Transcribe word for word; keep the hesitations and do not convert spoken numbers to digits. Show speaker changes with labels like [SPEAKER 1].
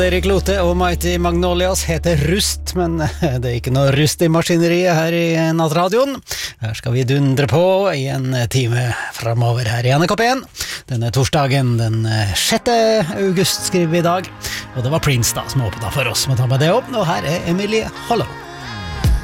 [SPEAKER 1] Erik Lote og Mighty Magnolias heter Rust, men det er ikke noe rust i maskineriet her i Nattradioen. Her skal vi dundre på i en time fremover her i N K P en. Denne torsdagen, den sjette august skriver vi i dag, og det var Prince da som åpnet for oss med å ta med det opp, og her er Emilie Hollow.